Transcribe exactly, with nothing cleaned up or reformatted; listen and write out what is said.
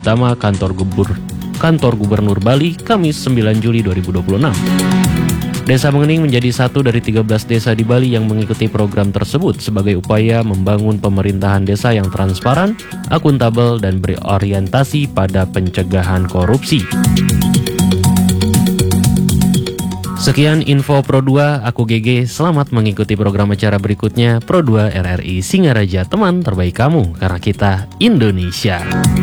Utama Kantor Gubernur Kantor Gubernur Bali, Kamis sembilan Juli dua ribu dua puluh enam. Desa Mengening menjadi satu dari tiga belas desa di Bali yang mengikuti program tersebut sebagai upaya membangun pemerintahan desa yang transparan, akuntabel, dan berorientasi pada pencegahan korupsi. Sekian info Pro dua, aku G G, selamat mengikuti program acara berikutnya. Pro dua R R I Singaraja, teman terbaik kamu, karena kita Indonesia.